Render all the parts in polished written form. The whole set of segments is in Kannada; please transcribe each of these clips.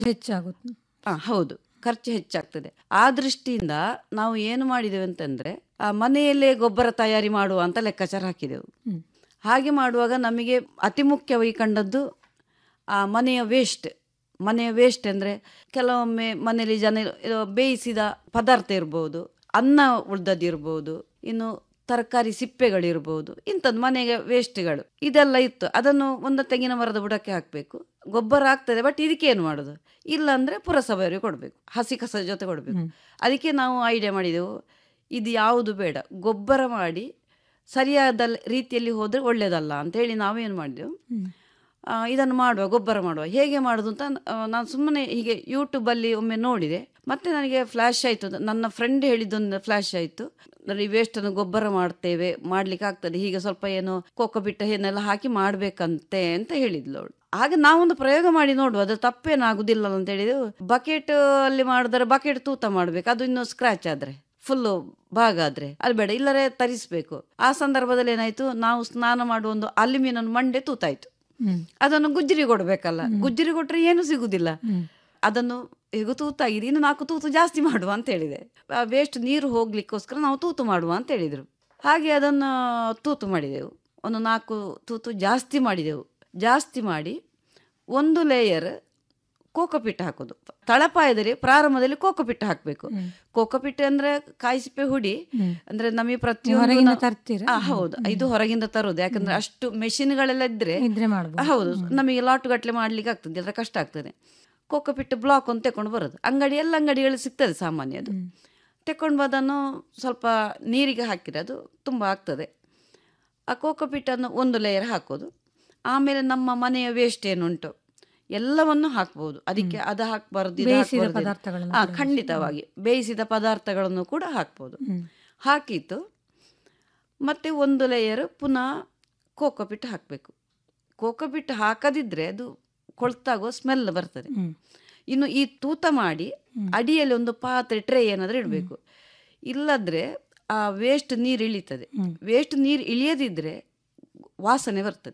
ಹೆಚ್ಚಾಗುತ್ತೆ. ಹೌದು, ಖರ್ಚು ಹೆಚ್ಚಾಗ್ತದೆ. ಆ ದೃಷ್ಟಿಯಿಂದ ನಾವು ಏನು ಮಾಡಿದ್ದೇವೆ ಅಂತಂದ್ರೆ ಮನೆಯಲ್ಲೇ ಗೊಬ್ಬರ ತಯಾರಿ ಮಾಡುವ ಅಂತ ಲೆಕ್ಕಾಚಾರ ಹಾಕಿದೆವು. ಹಾಗೆ ಮಾಡುವಾಗ ನಮಗೆ ಅತಿ ಮುಖ್ಯವಾಗಿ ಕಂಡದ್ದು ಮನೆಯ ವೇಸ್ಟ್ ಅಂದರೆ ಕೆಲವೊಮ್ಮೆ ಮನೆಯಲ್ಲಿ ಬೇಯಿಸಿದ ಪದಾರ್ಥ ಇರ್ಬೋದು, ಅನ್ನ ಉಳ್ದದಿರ್ಬೋದು, ಇನ್ನು ತರಕಾರಿ ಸಿಪ್ಪೆಗಳಿರ್ಬೋದು, ಇಂಥದ್ದು ಮನೆಗೆ ವೇಸ್ಟ್ಗಳು ಇದೆಲ್ಲ ಇತ್ತು. ಅದನ್ನು ಒಂದು ತೆಂಗಿನ ಮರದ ಬುಡಕ್ಕೆ ಹಾಕಬೇಕು, ಗೊಬ್ಬರ ಆಗ್ತದೆ. ಬಟ್ ಇದಕ್ಕೆ ಏನು ಮಾಡೋದು, ಇಲ್ಲ ಅಂದರೆ ಪುರಸಭೆಯವರಿಗೆ ಕೊಡಬೇಕು, ಹಸಿ ಕಸ ಜೊತೆ ಕೊಡಬೇಕು. ಅದಕ್ಕೆ ನಾವು ಐಡಿಯಾ ಮಾಡಿದೆವು, ಇದು ಯಾವುದು ಬೇಡ, ಗೊಬ್ಬರ ಮಾಡಿ ಸರಿಯಾದ ರೀತಿಯಲ್ಲಿ ಹೋದರೆ ಒಳ್ಳೆಯದಲ್ಲ ಅಂತೇಳಿ ನಾವೇನು ಮಾಡಿದೆವು, ಇದನ್ನು ಗೊಬ್ಬರ ಮಾಡುವ ಹೇಗೆ ಮಾಡೋದು ಅಂತ ನಾನು ಸುಮ್ಮನೆ ಹೀಗೆ ಯೂಟ್ಯೂಬಲ್ಲಿ ಒಮ್ಮೆ ನೋಡಿದೆ. ಮತ್ತೆ ನನಗೆ ಫ್ಲ್ಯಾಶ್ ಆಯಿತು, ನನ್ನ ಫ್ರೆಂಡ್ ಹೇಳಿದ್ದೊಂದು ಫ್ಲ್ಯಾಶ್ ಆಯಿತು. ಈ ವೇಸ್ಟನ್ನು ಗೊಬ್ಬರ ಮಾಡ್ಲಿಕ್ಕೆ ಆಗ್ತದೆ, ಹೀಗೆ ಸ್ವಲ್ಪ ಏನು ಕೋಕೋಪಿಟ್ ಏನೆಲ್ಲ ಹಾಕಿ ಮಾಡಬೇಕಂತೆ ಅಂತ ಹೇಳಿದ್ಲು ಅವಳು. ಆಗ ನಾವೊಂದು ಪ್ರಯೋಗ ಮಾಡಿ ನೋಡುವ, ಅದು ತಪ್ಪೇನಾಗುದಿಲ್ಲ ಅಂತ ಹೇಳಿದೆವು. ಬಕೆಟ್ ಅಲ್ಲಿ ಮಾಡಿದ್ರೆ ಬಕೆಟ್ ತೂತ ಮಾಡಬೇಕು, ಅದು ಇನ್ನು ಸ್ಕ್ರಾಚ್ ಆದರೆ ಫುಲ್ಲು ಭಾಗ ಆದರೆ ಅದು ಬೇಡ, ಇಲ್ಲರೇ ತರಿಸಬೇಕು. ಆ ಸಂದರ್ಭದಲ್ಲಿ ಏನಾಯಿತು, ನಾವು ಸ್ನಾನ ಮಾಡುವ ಒಂದು ಅಲ್ಯೂಮಿನಿಯಂ ಮಂಡೆ ತೂತಾಯಿತು. ಅದನ್ನು ಗುಜ್ಜರಿ ಕೊಡ್ಬೇಕಲ್ಲ, ಗುಜ್ಜರಿ ಕೊಟ್ರೆ ಏನು ಸಿಗುದಿಲ್ಲ. ಅದನ್ನು ಈಗ ತೂತಾಗಿದೆ, ಇನ್ನು 4 ತೂತು ಜಾಸ್ತಿ ಮಾಡುವ ಅಂತ ಹೇಳಿದೆ. ವೇಸ್ಟ್ ನೀರು ಹೋಗ್ಲಿಕ್ಕೋಸ್ಕರ ನಾವು ತೂತು ಮಾಡುವ ಅಂತ ಹೇಳಿದ್ರು. ಹಾಗೆ ಅದನ್ನು ತೂತು ಮಾಡಿದೆವು, ಒಂದು 4 ತೂತು ಜಾಸ್ತಿ ಮಾಡಿದೆವು. ಜಾಸ್ತಿ ಮಾಡಿ ಒಂದು ಲೇಯರ್ ಕೋಕೋಪಿಟ್ ಹಾಕೋದು. ತಳಪಾಯದಲ್ಲಿ ಪ್ರಾರಂಭದಲ್ಲಿ ಕೋಕೋಪಿಟ್ ಹಾಕಬೇಕು. ಕೋಕೋಪಿಟ್ ಅಂದ್ರೆ ಕಾಯಿಸಿಪ್ಪೆ ಹುಡಿ ಅಂದ್ರೆ ನಮಗೆ ಪ್ರತಿಯೊಂದು ಹೌದು, ಇದು ಹೊರಗಿಂದ ತರೋದು. ಯಾಕಂದ್ರೆ ಅಷ್ಟು ಮೆಷಿನ್ಗಳೆಲ್ಲ ಇದ್ರೆ ಹೌದು ನಮಗೆ ಲಾಟು ಗಟ್ಟಲೆ ಮಾಡ್ಲಿಕ್ಕೆ ಆಗ್ತದೆ, ಅದರ ಕಷ್ಟ ಆಗ್ತದೆ. ಕೋಕೋಪಿಟ್ ಬ್ಲಾಕ್ ಅಂತ ತಕೊಂಡು ಬರೋದು, ಎಲ್ಲ ಅಂಗಡಿಗಳು ಸಿಗ್ತದೆ ಸಾಮಾನ್ಯ. ಅದು ತಕೊಂಡು ಅದನ್ನು ಸ್ವಲ್ಪ ನೀರಿಗೆ ಹಾಕಿದ್ರೆ ಅದು ತುಂಬ ಆಗ್ತದೆ. ಆ ಕೋಕೋಪಿಟ್ಟನ್ನು ಒಂದು ಲೇಯರ್ ಹಾಕೋದು. ಆಮೇಲೆ ನಮ್ಮ ಮನೆಯ ವೇಸ್ಟ್ ಏನುಂಟು ಎಲ್ಲವನ್ನು ಹಾಕ್ಬೋದು ಅದಕ್ಕೆ. ಅದು ಹಾಕಬಾರ್ದು, ಖಂಡಿತವಾಗಿ ಬೇಯಿಸಿದ ಪದಾರ್ಥಗಳನ್ನು ಕೂಡ ಹಾಕ್ಬೋದು. ಹಾಕಿತ್ತು ಮತ್ತೆ ಒಂದು ಲೇಯರ್ ಪುನಃ ಕೋಕೋಪಿಟ್ ಹಾಕಬೇಕು. ಕೋಕೋಪಿಟ್ ಹಾಕದಿದ್ರೆ ಅದು ಕೊಳ್ತಾಗೋ ಸ್ಮೆಲ್ ಬರ್ತದೆ. ಇನ್ನು ಈ ತೂತ ಮಾಡಿ ಅಡಿಯಲ್ಲಿ ಒಂದು ಪಾತ್ರೆ ಟ್ರೇ ಏನಾದರೂ ಇಡಬೇಕು. ಇಲ್ಲದ್ರೆ ಆ ವೇಸ್ಟ್ ನೀರು ಇಳಿತದೆ. ವೇಸ್ಟ್ ನೀರು ಇಳಿಯದಿದ್ರೆ ವಾಸನೆ ಬರ್ತದೆ.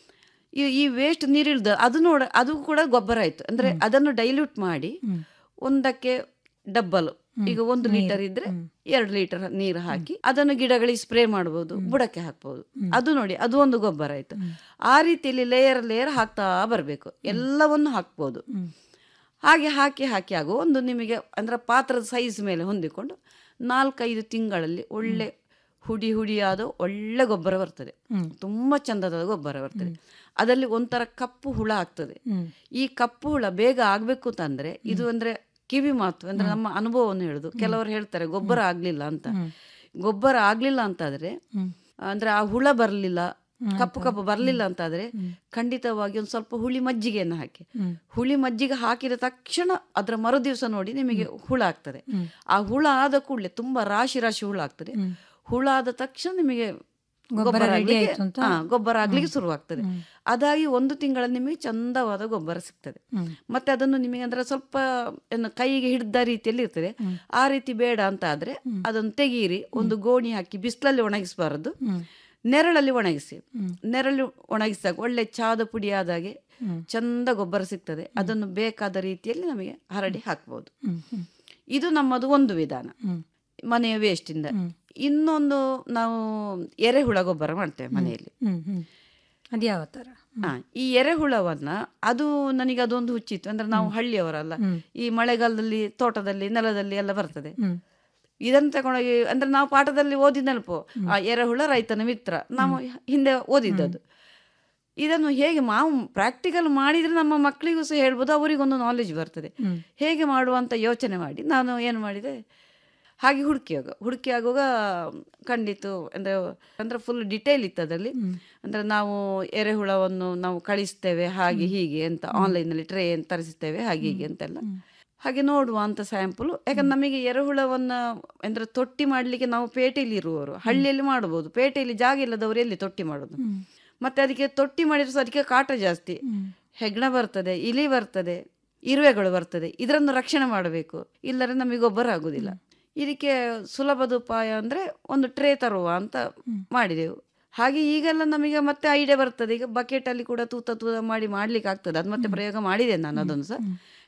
ಈ ವೇಸ್ಟ್ ನೀರು ಇಳಿದ ಅದು ಕೂಡ ಗೊಬ್ಬರ ಆಯ್ತು. ಅಂದ್ರೆ ಅದನ್ನು ಡೈಲ್ಯೂಟ್ ಮಾಡಿ ಒಂದಕ್ಕೆ ಡಬ್ಬಲ್, ಈಗ 1 ಲೀಟರ್ ಇದ್ರೆ 2 ಲೀಟರ್ ನೀರು ಹಾಕಿ ಅದನ್ನು ಗಿಡಗಳಿಗೆ ಸ್ಪ್ರೇ ಮಾಡಬಹುದು, ಬುಡಕ್ಕೆ ಹಾಕ್ಬಹುದು. ಅದು ನೋಡಿ, ಅದು ಒಂದು ಗೊಬ್ಬರ ಆಯ್ತು. ಆ ರೀತಿಯಲ್ಲಿ ಲೇಯರ್ ಹಾಕ್ತಾ ಬರಬೇಕು, ಎಲ್ಲವನ್ನು ಹಾಕ್ಬೋದು. ಹಾಗೆ ಹಾಕಿ ಆಗೋ ಒಂದು ನಿಮಗೆ ಅಂದ್ರೆ ಪಾತ್ರದ ಸೈಜ್ ಮೇಲೆ ಹೊಂದಿಕೊಂಡು 4-5 ತಿಂಗಳಲ್ಲಿ ಒಳ್ಳೆ ಹುಡಿಯಾದ ಒಳ್ಳೆ ಗೊಬ್ಬರ ಬರ್ತದೆ. ತುಂಬಾ ಚಂದದ ಗೊಬ್ಬರ ಬರ್ತದೆ. ಅದರಲ್ಲಿ ಒಂಥರ ಕಪ್ಪು ಹುಳ ಆಗ್ತದೆ. ಈ ಕಪ್ಪು ಹುಳ ಬೇಗ ಆಗ್ಬೇಕು ಅಂತಂದ್ರೆ ಇದು ಅಂದ್ರೆ ಕಿವಿ ಮಾತು, ಅಂದ್ರೆ ನಮ್ಮ ಅನುಭವವನ್ನು ಹೇಳುದು. ಕೆಲವರು ಹೇಳ್ತಾರೆ ಗೊಬ್ಬರ ಆಗ್ಲಿಲ್ಲ ಅಂತ. ಗೊಬ್ಬರ ಆಗ್ಲಿಲ್ಲ ಅಂತಾದ್ರೆ ಅಂದ್ರೆ ಆ ಹುಳ ಬರ್ಲಿಲ್ಲ, ಕಪ್ಪು ಬರ್ಲಿಲ್ಲ ಅಂತಾದ್ರೆ ಖಂಡಿತವಾಗಿ ಒಂದು ಸ್ವಲ್ಪ ಹುಳಿ ಮಜ್ಜಿಗೆಯನ್ನು ಹಾಕಿ, ಹುಳಿ ಮಜ್ಜಿಗೆ ಹಾಕಿದ ತಕ್ಷಣ ಅದರ ಮರುದಿವಸ ನೋಡಿ ನಿಮಗೆ ಹುಳ ಆಗ್ತದೆ. ಆ ಹುಳ ಆದ ಕೂಡಲೇ ತುಂಬಾ ರಾಶಿ ಹುಳ ಆಗ್ತದೆ. ಹುಳ ಆದ ತಕ್ಷಣ ನಿಮಗೆ ಗೊಬ್ಬರ ಆಗ್ಲಿಕ್ಕೆ ಶುರುವಾಗ್ತದೆ. ಅದಾಗಿ 1 ತಿಂಗಳಲ್ಲಿ ನಿಮಗೆ ಚಂದವಾದ ಗೊಬ್ಬರ ಸಿಗ್ತದೆ. ಮತ್ತೆ ಅದನ್ನು ನಿಮಗೆ ಅಂದ್ರೆ ಸ್ವಲ್ಪ ಕೈಗೆ ಹಿಡಿದ ರೀತಿಯಲ್ಲಿ ಇರ್ತದೆ. ಆ ರೀತಿ ಬೇಡ ಅಂತ ಆದ್ರೆ ಅದನ್ನು ತೆಗೀರಿ, ಒಂದು ಗೋಣಿ ಹಾಕಿ ಬಿಸಿಲಲ್ಲಿ ಒಣಗಿಸಬಾರದು, ನೆರಳಲ್ಲಿ ಒಣಗಿಸಿ. ನೆರಳು ಒಣಗಿಸಿದಾಗ ಒಳ್ಳೆ ಚಾದ ಪುಡಿ ಆದಾಗೆ ಚಂದ ಗೊಬ್ಬರ ಸಿಗ್ತದೆ. ಅದನ್ನು ಬೇಕಾದ ರೀತಿಯಲ್ಲಿ ನಮಗೆ ಹರಡಿ ಹಾಕ್ಬಹುದು. ಇದು ನಮ್ಮದು ಒಂದು ವಿಧಾನ ಮನೆಯ ವೇಸ್ಟಿಂದ. ಇನ್ನೊಂದು ನಾವು ಎರೆಹುಳ ಗೊಬ್ಬರ ಮಾಡ್ತೇವೆ ಮನೆಯಲ್ಲಿ. ಅದ್ಯಾವ ತರ? ಈ ಎರೆಹುಳವನ್ನ ಅದು ನನಗೆ ಅದೊಂದು ಹುಚ್ಚಿತ್ತು. ಅಂದ್ರೆ ನಾವು ಹಳ್ಳಿಯವರಲ್ಲ, ಈ ಮಳೆಗಾಲದಲ್ಲಿ ತೋಟದಲ್ಲಿ ನೆಲದಲ್ಲಿ ಎಲ್ಲ ಬರ್ತದೆ. ಇದನ್ನು ತಗೊಂಡೋಗಿ ಅಂದ್ರೆ ನಾವು ಪಾಠದಲ್ಲಿ ಓದಿದ ನೆನಪು, ಆ ಎರೆಹುಳ ರೈತನ ಮಿತ್ರ, ನಾವು ಹಿಂದೆ ಓದಿದ್ದದು. ಇದನ್ನು ಹೇಗೆ ನಾವು ಪ್ರಾಕ್ಟಿಕಲ್ ಮಾಡಿದ್ರೆ ನಮ್ಮ ಮಕ್ಕಳಿಗೂ ಸಹ ಹೇಳ್ಬೋದು, ಅವರಿಗೊಂದು ನಾಲೆಜ್ ಬರ್ತದೆ. ಹೇಗೆ ಮಾಡುವಂತ ಯೋಚನೆ ಮಾಡಿ ನಾನು ಏನು ಮಾಡಿದೆ, ಹಾಗೆ ಹುಡುಕಿ ಆಗುವಾಗ ಖಂಡಿತು ಅಂದ್ರೆ ಫುಲ್ ಡಿಟೇಲ್ ಇತ್ತು ಅದರಲ್ಲಿ. ಅಂದ್ರೆ ನಾವು ಎರೆಹುಳವನ್ನು ನಾವು ಕಳಿಸ್ತೇವೆ ಹಾಗೆ ಹೀಗೆ ಅಂತ, ಆನ್ಲೈನಲ್ಲಿ ಟ್ರೇ ತರಿಸ್ತೇವೆ ಹಾಗೆ ಹೀಗೆ ಅಂತೆಲ್ಲ ಹಾಗೆ ನೋಡುವ ಅಂತ ಸ್ಯಾಂಪಲ್. ಯಾಕಂದ್ರೆ ನಮಗೆ ಎರೆಹುಳವನ್ನ ಅಂದ್ರೆ ತೊಟ್ಟಿ ಮಾಡ್ಲಿಕ್ಕೆ ನಾವು ಪೇಟೆಯಲ್ಲಿ ಇರುವವರು, ಹಳ್ಳಿಯಲ್ಲಿ ಮಾಡಬಹುದು, ಪೇಟೆಯಲ್ಲಿ ಜಾಗ ಇಲ್ಲದವರು ಎಲ್ಲಿ ತೊಟ್ಟಿ ಮಾಡೋದು. ಮತ್ತೆ ಅದಕ್ಕೆ ತೊಟ್ಟಿ ಮಾಡಿದ್ರೆ ಅದಕ್ಕೆ ಕಾಟ ಜಾಸ್ತಿ, ಹೆಗ್ಣ ಬರ್ತದೆ, ಇಲಿ ಬರ್ತದೆ, ಇರುವೆಗಳು ಬರ್ತದೆ. ಇದರನ್ನು ರಕ್ಷಣೆ ಮಾಡಬೇಕು, ಇಲ್ಲದ್ರೆ ನಮಗೆ ಗೊಬ್ಬರ ಆಗುದಿಲ್ಲ. ಇದಕ್ಕೆ ಸುಲಭದ ಉಪಾಯ ಅಂದ್ರೆ ಒಂದು ಟ್ರೇ ತರುವ ಅಂತ ಮಾಡಿದೆವು. ಹಾಗೆ ಈಗೆಲ್ಲ ನಮಗೆ ಮತ್ತೆ ಐಡಿಯಾ ಬರ್ತದೆ. ಈಗ ಬಕೆಟ್ ಅಲ್ಲಿ ಕೂಡ ತೂತ ಮಾಡಿ ಮಾಡ್ಲಿಕ್ಕೆ ಆಗ್ತದೆ. ಅದು ಮತ್ತೆ ಪ್ರಯೋಗ ಮಾಡಿದೆ ನಾನು ಅದನ್ನು ಸಹ.